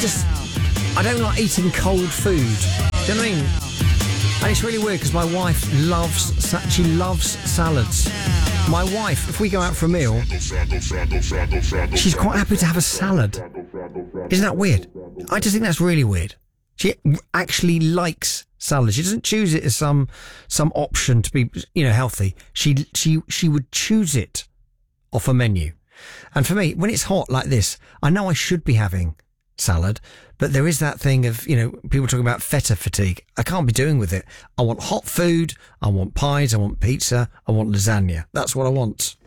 I don't like eating cold food. Do you know what I mean? And it's really weird because my wife loves salads. My wife, if we go out for a meal, she's quite happy to have a salad. Isn't that weird? I just think that's really weird. She actually likes salad. She doesn't choose it as some option to be, healthy. She would choose it off a menu. And for me, when it's hot like this, I know I should be having salad, but there is that thing of, people talking about feta fatigue. I can't be doing with it. I want hot food. I want pies. I want pizza. I want lasagna. That's what I want.